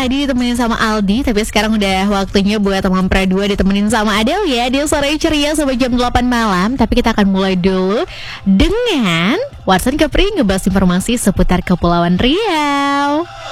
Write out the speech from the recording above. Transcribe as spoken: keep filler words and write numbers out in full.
tadi ditemenin sama Aldi, tapi sekarang udah waktunya buat teman Pra dua ditemenin sama Adel ya. Dia sore ceria sampai jam delapan malam. Tapi kita akan mulai dulu dengan Watson Kepri ngebahas informasi seputar Kepulauan Riau.